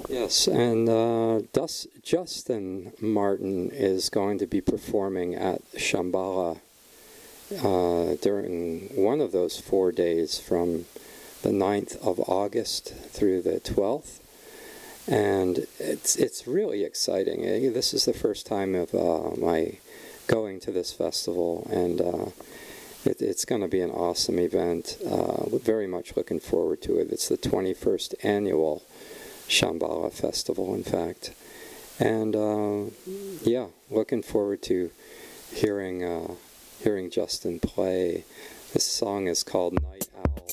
Yes, and Justin Martin is going to be performing at Shambhala during one of those 4 days from the 9th of August through the 12th. And it's really exciting. This is the first time of my going to this festival, and it's going to be an awesome event. Very much looking forward to it. It's the 21st annual Shambhala Festival, in fact. And yeah, looking forward to hearing Justin play. This song is called Night Owl.